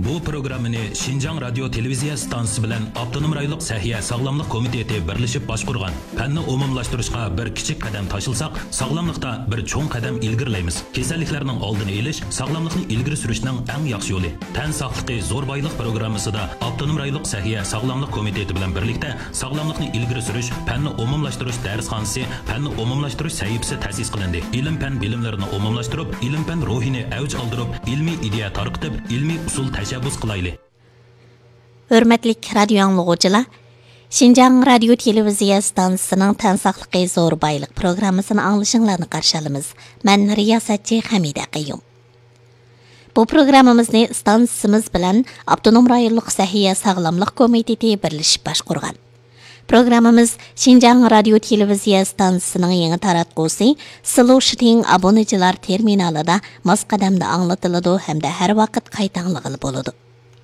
Bu programmani Şinjan Radyo Televiziya stansiyasi bilan Avtonom rayonluq Sahiya Sog'lomlik komiteti birlashib boshqargan. Fanni umumlashtirishga bir kichik qadam tashilsak, sog'lomlikda bir cho'ng qadam ilgirlaymiz. Kasalliklarning oldini olish, sog'lomlikni ilgari surishning eng yaxshi yo'li. Tan sog'ligi zo'r boylik programmasida Avtonom rayonluq Sahiya Sog'lomlik komiteti bilan birlikda sog'lomlikni ilgari surish, fanni umumlashtirish darsxonasi, fanni umumlashtirish sahifasi ta'sis qilindi. Ilm-fan bilimlarini umumlashtirib, ilm-fan ruhini avj oldirib, ilmiy ideya tarqitib, ilmiy usul tashabbus qilaylik. Hürmetli radyo anlıqçılar, Şinjan Radyo Televiziya stansiyasining Tan sog'ligi zo'r boylik programmasini anglashinglarni qarshi olamiz. Men riyosatchi Hamida Qayyum. Bu programmamizni stansiyamiz bilan Avtonom rayonluq Sahiya Sog'lomlik komiteti birlashib boshqargan. Programmamiz Şinjan Radyo Televiziya stansiyasining yangi taratqusi Slow abonechilar terminalida mos qadamda anglatiladi hamda har vaqt qaytanglig'il bo'ladi.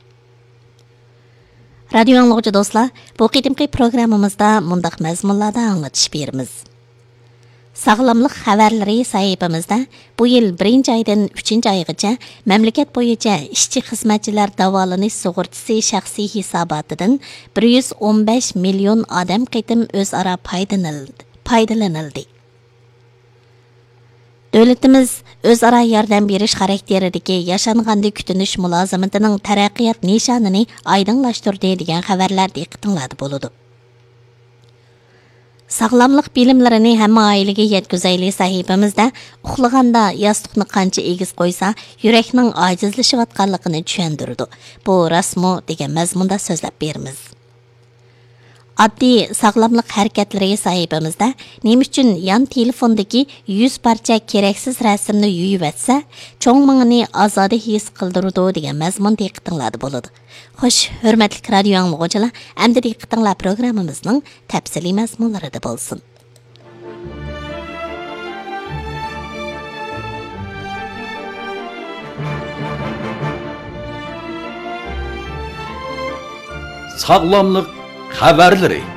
Radyo anlıqçı dostlar, bu qitimki programmamizda mundaq mazmunlarda anglatish beramiz. Sog'lomlik xabarlari sahifamizda bu yil 1-oydan 3-oygacha mamlakat bo'yicha ishchi xizmatchilar davolanish sug'urtasi shaxsiy hisobotidan 115 million odam qitim o'zaro foydalanildi. Dövlətimiz özara yardım beriş xarakteridagi yaşanğanda kütünüş mülazimatining taraqqiyot nishonini aydınlaştırdı degan xabarlar diqqatingizda bo'ladi. Sog'lomlik bilimlarini hamma oilaga yetkazaylik sahifamizda uxlaganda yostiqni qancha egiz qo'ysa, yurakning ojizlashayotganligini tushundirdi. Bu rasmo degan mazmunda so'zlab beramiz. Addiy sog'lomlik harakatlari sahifamizda nima uchun yon telefondagi 100 parcha keraksiz rasmni yuyib etsa, cho'ng mingni ozoda his qildiradi degan mazmun diqqatingizda bo'ladi. Xo'sh, hurmatli radio anglag'uchilar, endi diqqatinglar programmamizning tafsiliy mazmunlarida bo'lsin. Sog'lomlik xabarlari.